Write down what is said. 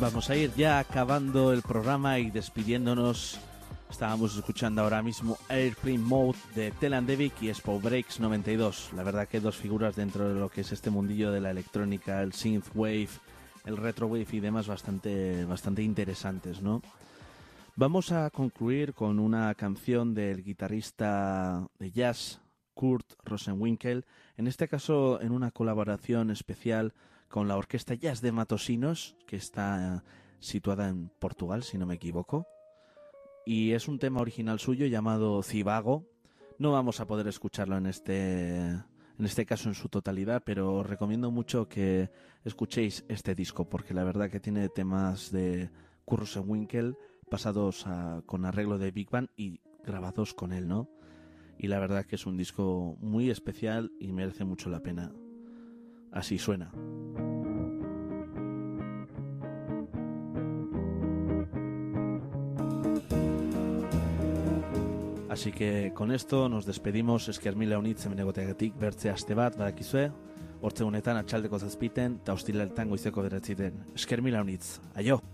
Vamos a ir ya acabando el programa y despidiéndonos. Estábamos escuchando ahora mismo Airplane Mode de Telandevic y Expo Breaks 92. La verdad que dos figuras dentro de lo que es este mundillo de la electrónica, el synthwave, el retrowave y demás bastante interesantes, ¿no? Vamos a concluir con una canción del guitarrista de jazz Kurt Rosenwinkel, en este caso en una colaboración especial con la Orquesta Jazz de Matosinhos, que está situada en Portugal, si no me equivoco. Y es un tema original suyo llamado Civago. No vamos a poder escucharlo en este caso en su totalidad, pero os recomiendo mucho que escuchéis este disco, porque la verdad que tiene temas de Kurt Rosenwinkel pasados con arreglo de Big Band y grabados con él, ¿no? Y la verdad que es un disco muy especial y merece mucho la pena. Así suena. Así que con esto nos despedimos. Esker mila unitz hemen egoteagatik bertze aste bat badakizue. Hortze honetan atxaldeko 7 eta ostiraletan goizeko 9. Esker mila unitz. Aio!